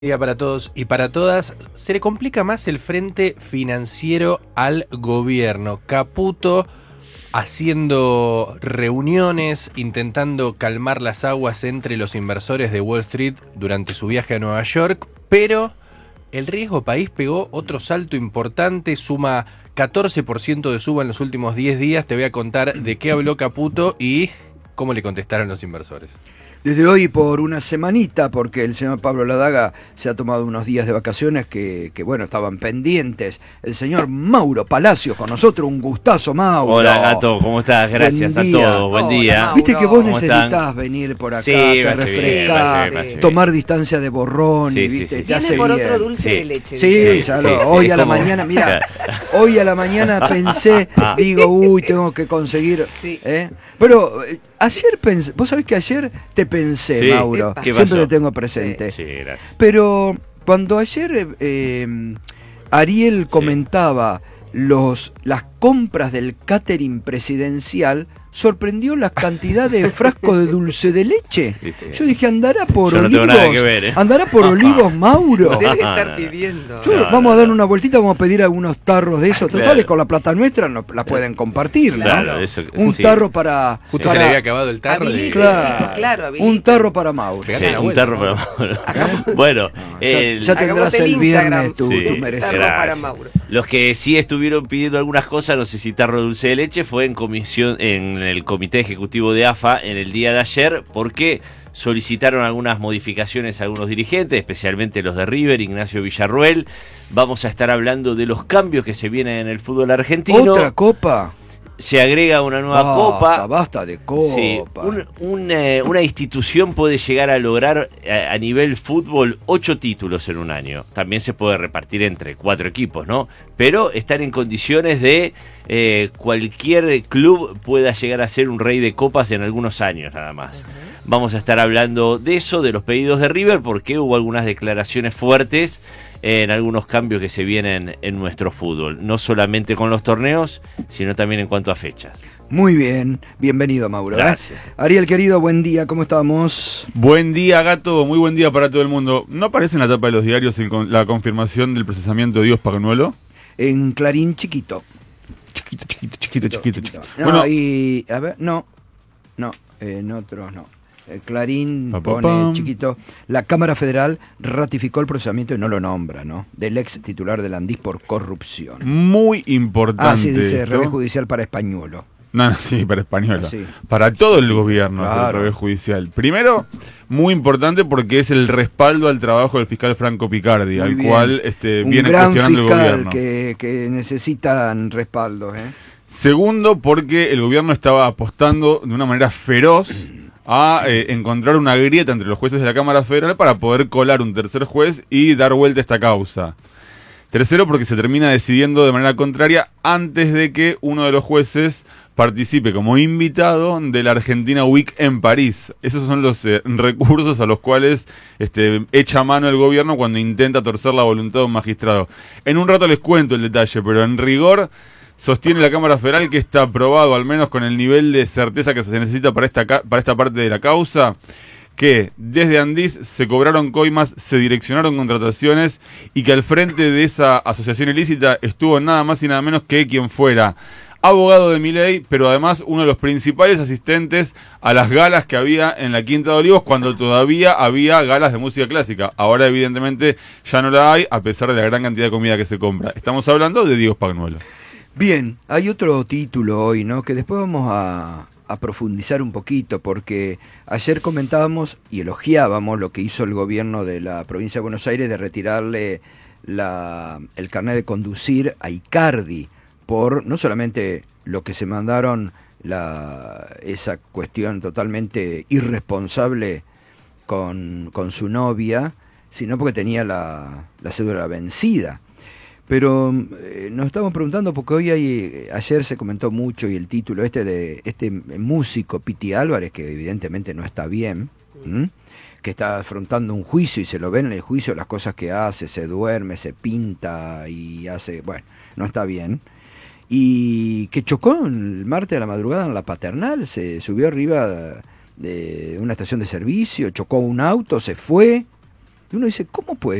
Día para todos y para todas. Se le complica más el frente financiero al gobierno. Caputo haciendo reuniones, intentando calmar las aguas entre los inversores de Wall Street durante su viaje a Nueva York, pero el riesgo país pegó otro salto importante, suma 14% de suba en los últimos 10 días. Te voy a contar de qué habló Caputo y cómo le contestaron los inversores. Desde hoy por una semanita, porque el señor Pablo Ladaga se ha tomado unos días de vacaciones que bueno, estaban pendientes. El señor Mauro Palacios con nosotros, un gustazo, Mauro. Hola, Gato, ¿cómo estás? Gracias a todos, buen día. Mauro. Viste que vos ¿Cómo necesitas están? venir por acá, Sí, te me hace refrescás, bien, tomar distancia de borrón, Sí, y sí, ¿viste? sí, te sí. hace Viene por bien. otro dulce Sí. de leche. Sí, dice. ya sí, lo- sí, hoy es a la como- mañana, mira, hoy a la mañana pensé, digo, uy, tengo que conseguir, Sí. Pero ayer pensé, vos sabés que ayer te pensé, Sí, Mauro, ¿qué siempre pasó? te tengo presente. Sí, gracias. Pero cuando ayer Ariel comentaba las compras del catering presidencial, sorprendió la cantidad de frascos de dulce de leche. Viste. Yo dije, andará por Yo no tengo Olivos. nada que ver, ¿eh? Andará por Olivos, Mauro. Debe No, estar no. pidiendo. Yo- No, vamos no, a dar no. una vueltita, vamos a pedir algunos tarros de esos. Claro. Totales, con la plata nuestra no, la pueden compartir, ¿no? Claro, eso, Un sí. tarro para... Justo para- se le había acabado el tarro de... Habilite, Claro. chicos, claro, habilite. un tarro para Mauro. Pegate Sí, la un vuelta, tarro ¿no? para Bueno, Ya tendrás Hagamos el el viernes Instagram. tu Sí, merecido. Tarro para gracias. Mauro. Los que sí estuvieron pidiendo algunas cosas, no sé si tarro dulce de leche, fue en el comité ejecutivo de AFA en el día de ayer, porque solicitaron algunas modificaciones a algunos dirigentes, especialmente los de River, Ignacio Villarroel. Vamos a estar hablando de los cambios que se vienen en el fútbol argentino. ¿Otra copa? Se agrega una nueva copa. Basta de copa. Sí, una institución puede llegar a lograr a nivel fútbol 8 títulos en un año. También se puede repartir entre 4 equipos, ¿no? Pero están en condiciones de cualquier club pueda llegar a ser un rey de copas en algunos años nada más. Vamos a estar hablando de eso, de los pedidos de River, porque hubo algunas declaraciones fuertes en algunos cambios que se vienen en nuestro fútbol. No solamente con los torneos, sino también en cuanto a fechas. Muy bien, bienvenido, Mauro. Gracias. Ariel, querido, buen día, ¿cómo estamos? Buen día, Gato, muy buen día para todo el mundo. ¿No aparece en la tapa de los diarios la confirmación del procesamiento de Dios Pagnuolo? En Clarín chiquito. Chiquito. No, Bueno, y, a ver, no, en otros no. El Clarín Pa, pa, pone pam. chiquito. La Cámara Federal ratificó el procesamiento y no lo nombra, ¿no? Del ex titular del Andís por corrupción. muy importante. Ah, sí, dice esto. revés judicial para españolo. No, sí, para española. Ah, sí. Para todo el gobierno, Claro. el revés judicial. Primero, muy importante porque es el respaldo al trabajo del fiscal Franco Picardi, Muy al bien. cual Un viene gran cuestionando el fiscal gobierno. que necesitan respaldos, ¿eh? Segundo, porque el gobierno estaba apostando de una manera feroz a encontrar una grieta entre los jueces de la Cámara Federal para poder colar un tercer juez y dar vuelta a esta causa. Tercero, porque se termina decidiendo de manera contraria antes de que uno de los jueces participe como invitado de la Argentina Week en París. Esos son los recursos a los cuales echa mano el gobierno cuando intenta torcer la voluntad de un magistrado. En un rato les cuento el detalle, pero en rigor sostiene la Cámara Federal que está aprobado, al menos con el nivel de certeza que se necesita para esta parte de la causa, que desde Andís se cobraron coimas, se direccionaron contrataciones y que al frente de esa asociación ilícita estuvo nada más y nada menos que quien fuera abogado de Milei, pero además uno de los principales asistentes a las galas que había en la Quinta de Olivos cuando todavía había galas de música clásica. Ahora evidentemente ya no la hay, a pesar de la gran cantidad de comida que se compra. Estamos hablando de Diego Pagnuolo. Bien, hay otro título hoy, ¿no? Que después vamos a profundizar un poquito, porque ayer comentábamos y elogiábamos lo que hizo el gobierno de la provincia de Buenos Aires de retirarle el carnet de conducir a Icardi por no solamente lo que se mandaron, esa cuestión totalmente irresponsable con su novia, sino porque tenía la cédula vencida. Pero nos estamos preguntando, porque ayer se comentó mucho, y el título de este músico Piti Álvarez, que evidentemente no está bien, que está afrontando un juicio y se lo ven en el juicio las cosas que hace, se duerme, se pinta y hace, bueno, no está bien. Y que chocó el martes a la madrugada en la Paternal, se subió arriba de una estación de servicio, chocó un auto, se fue. Y uno dice, ¿cómo puede